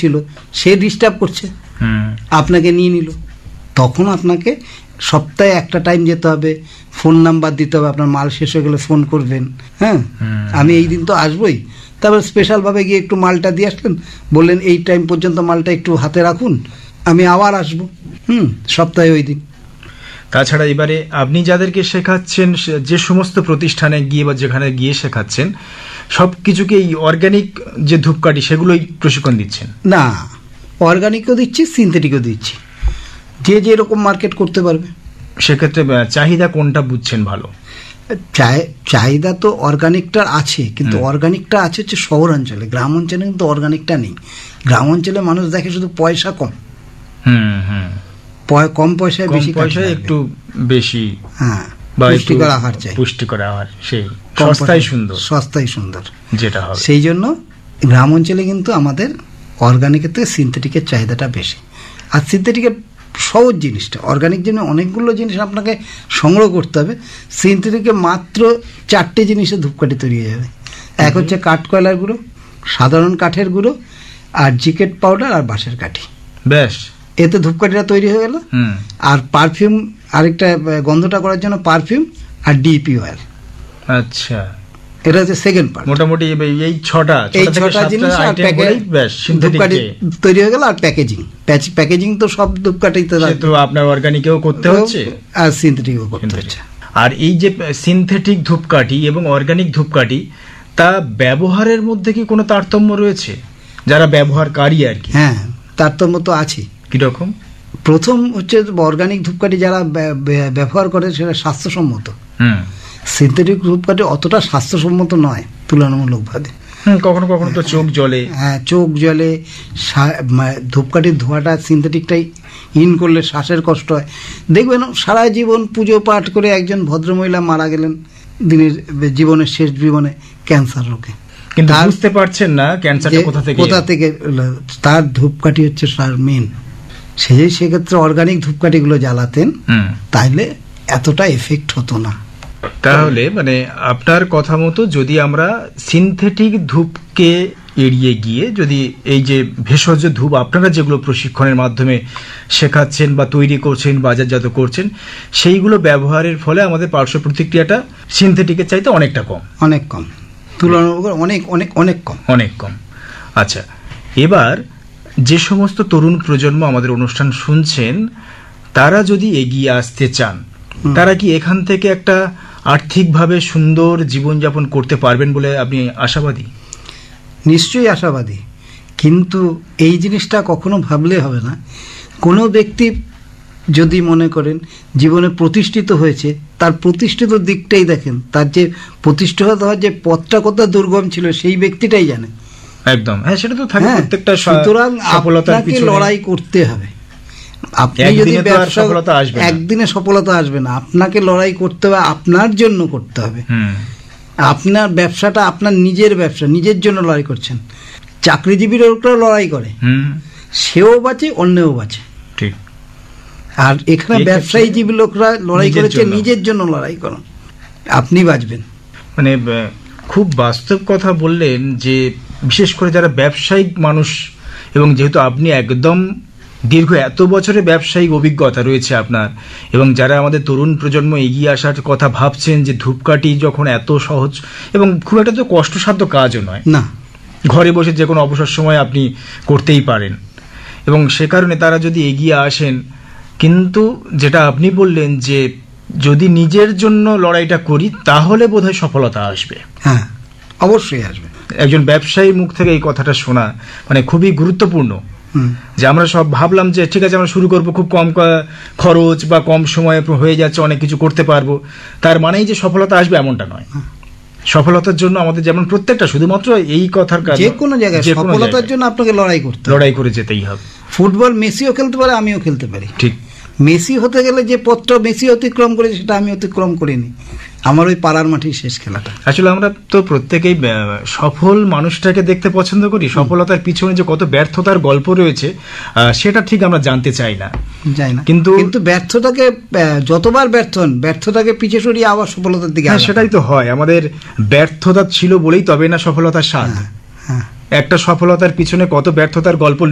ছিল, সে ডিস্টার্ব করছে, আপনাকে নিয়ে নিল। তখন আপনাকে সপ্তাহে একটা টাইম যেতে হবে, ফোন নাম্বার দিতে হবে, আপনার মাল শেষ হয়ে গেলে ফোন করবেন, হ্যাঁ আমি এই দিন তো আসবোই, তারপর স্পেশালভাবে গিয়ে একটু মালটা দিয়ে আসলেন, বললেন এই টাইম পর্যন্ত মালটা একটু হাতে রাখুন, আমি আবার আসবো, সপ্তাহে ওই দিন। তাছাড়া এবারে আপনি যাদেরকে শেখাচ্ছেন, যে সমস্ত প্রতিষ্ঠানে গিয়ে বা যেখানে গিয়ে শেখাচ্ছেন, সব কিছুকে এই অর্গানিক যে ধূপকাঠি সেগুলোই প্রশিক্ষণ দিচ্ছেন? না, অর্গানিকও দিচ্ছি, সিনথেটিকও দিচ্ছি, যে যেরকম মার্কেট করতে পারবে। সেক্ষেত্রে চাহিদা কোনটা বুঝছেন ভালো? চাহিদা তো অর্গানিকটার আছে, কিন্তু অর্গানিকটা আছে হচ্ছে শহর অঞ্চলে, গ্রাম অঞ্চলে কিন্তু অর্গানিকটা নেই। গ্রাম অঞ্চলে মানুষ দেখে শুধু পয়সা কম, কম পয়সায় বেশি পয়সায় একটু বেশি, হ্যাঁ পুষ্টিকর আহার চাই, পুষ্টিকর আহার, সেই সস্তাই সুন্দর, সস্তাই সুন্দর যেটা হবে। সেই জন্য গ্রাম অঞ্চলে কিন্তু আমাদের অর্গানিকের থেকে সিনথেটিকের চাহিদাটা বেশি। আর সিনথেটিকের সহজ জিনিসটা, অর্গানিক জন্য অনেকগুলো জিনিস আপনাকে সংগ্রহ করতে হবে, সিনথেটিকে মাত্র 4টে জিনিসে ধূপকাঠি তৈরি হয়ে যাবে। এক হচ্ছে কাঠকয়লার গুঁড়ো, সাধারণ কাঠের গুঁড়ো, আর জিকেট পাউডার, আর বাঁশের কাঠি, ব্যাস এতে ধূপকাঠিটা তৈরি হয়ে গেল। আর পারফিউম, আরেকটা গন্ধটা করার জন্য পারফিউম আর ডিপি অয়েল। আচ্ছা, এটা হচ্ছে সেকেন্ড পার্ট। মোটামুটি এই ছটা জিনিস আর ধূপকাঠি তৈরি হয়ে গেল। আর প্যাকেজিং তো সব ধূপকাঠিতে আপনার অর্গানিকেও করতে হচ্ছে আর সিনথেটিকও করতে হচ্ছে। আর এই যে সিনথেটিক ধূপকাঠি এবং অর্গানিক ধূপকাঠি, তা ব্যবহারের মধ্যে কি কোনো তারতম্য রয়েছে যারা ব্যবহারকারী আর কি? হ্যাঁ, তারতম্য তো আছে। কিরকম? প্রথম হচ্ছে অর্গানিক ধূপকাঠি যারা ব্যবহার করে সেটা স্বাস্থ্যসম্মত। সিনথেটিক ধূপকাঠি অতটা স্বাস্থ্যসম্মত নয় তুলনামূলকভাবে। কখনো কখনো তো চোখ জ্বলে। হ্যাঁ, চোখ জ্বলে, ধূপকাঠির ধোঁয়াটা সিনথেটিকটাই ইন করলে শ্বাসের কষ্ট হয়। দেখবেন সারা জীবন পুজো পাঠ করে একজন ভদ্রমহিলা মারা গেলেন জীবনের শেষ জীবনে ক্যান্সার রোগে, কিন্তু বুঝতে পারছেন না ক্যান্সারটা কোথা থেকে। তার ধূপকাঠি হচ্ছে তার মেন। সেক্ষেত্রে অর্গানিক ধূপকাঠিগুলো জ্বালাতেন, তাইলে এতটা এফেক্ট হতো না। তাহলে মানে আপনার কথা মতো যদি আমরা সিনথেটিক ধূপকে এড়িয়ে গিয়ে যদি এই যে ভেষজ ধূপ আপনারা যেগুলো প্রশিক্ষণের মাধ্যমে শেখাচ্ছেন বা তৈরি করছেন, বাজারজাত করছেন, সেইগুলো ব্যবহারের ফলে আমাদের পার্শ্ব প্রতিক্রিয়াটা সিনথেটিকের চাইতে অনেকটা কম, অনেক কম, তুলনামূলক অনেক অনেক অনেক কম, অনেক কম। আচ্ছা, এবার যে সমস্ত তরুণ প্রজন্ম আমাদের অনুষ্ঠান শুনছেন, তারা যদি এগিয়ে আসতে চান, তারা কি এখান থেকে একটা আর্থিকভাবে সুন্দর জীবনযাপন করতে পারবেন বলে আপনি আশাবাদী? নিশ্চয়ই আশাবাদী, কিন্তু এই জিনিসটা কখনো ভাবলে হবে না। কোনো ব্যক্তি যদি মনে করেন জীবনে প্রতিষ্ঠিত হয়েছে, তার প্রতিষ্ঠিত দিকটাই দেখেন, তার যে প্রতিষ্ঠিত হওয়ার যে পথটা কত দুর্গম ছিল সেই ব্যক্তিটাই জানে। একদম, হ্যাঁ, সেটা তো থাকে প্রত্যেকটা। সুতরাং আপনাকে লড়াই করতে হবে। আপনি যদি একদিনে সফলতা আসবে না, আপনাকে লড়াই করতে হবে, আপনার জন্য করতে হবে। আপনার ব্যবসাটা আপনার নিজের ব্যবসা, নিজের জন্য লড়াই করছেন। চাকরিজীবী লোকরাও লড়াই করে, সেও বাঁচে, অন্যও বাঁচে। ঠিক। আর এখানে ব্যবসায়ীজীবী লোকরা লড়াই করেছে নিজের জন্য লড়াই করুন, আপনি বাঁচবেন। মানে খুব বাস্তব কথা বললেন যে বিশেষ করে যারা ব্যবসায়িক মানুষ, এবং যেহেতু আপনি একদম দীর্ঘ এত বছরের ব্যবসায়িক অভিজ্ঞতা রয়েছে আপনার, এবং যারা আমাদের তরুণ প্রজন্ম এগিয়ে আসার কথা ভাবছেন, যে ধূপকাঠি যখন এত সহজ এবং খুব একটা তো কষ্টসাধ্য কাজও নয়, না, ঘরে বসে যে কোনো অবসর সময় আপনি করতেই পারেন, এবং সে কারণে তারা যদি এগিয়ে আসেন, কিন্তু যেটা আপনি বললেন যে যদি নিজের জন্য লড়াইটা করি তাহলে বোধহয় সফলতা আসবে। হ্যাঁ, অবশ্যই আসবে। একজন ব্যবসায়ীর মুখ থেকে এই কথাটা শোনা মানে খুবই গুরুত্বপূর্ণ। যে আমরা সব ভাবলাম যে ঠিক আছে আমরা শুরু করবো, খুব কম খরচ বা কম সময়ে হয়ে যাচ্ছে, অনেক কিছু করতে পারবো, তার মানেই যে সফলতা আসবে এমনটা নয়। সফলতার জন্য আমাদের যেমন প্রত্যেকটা শুধুমাত্র এই কথার কাজ, যে কোনো জায়গায় সফলতার জন্য আপনাকে লড়াই করে যেতেই হবে। ফুটবল মেসিও খেলতে পারে, আমিও খেলতে পারি। ঠিক, মেসি হতে গেলে যে পথটা মেসি অতিক্রম করেছে সেটা আমি অতিক্রম করিনি, আমার ওই পাড়ার মাঠেই শেষ খেলাটা। আসলে আমরা তো প্রত্যেকেই সফল মানুষটাকে দেখতে পছন্দ করি, সফলতার পিছনে যে কত ব্যর্থতার গল্প রয়েছে সেটা ঠিক আমরা জানতে চাই না, কিন্তু ব্যর্থতাকে যতবার ব্যর্থতাকে পিছে সরিয়ে আবার সফলতার দিকে, সেটাই তো হয়। আমাদের ব্যর্থতা ছিল বলেই তবে না সফলতার স্বাদ। একটা সফলতার পিছনে কত ব্যর্থতার গল্প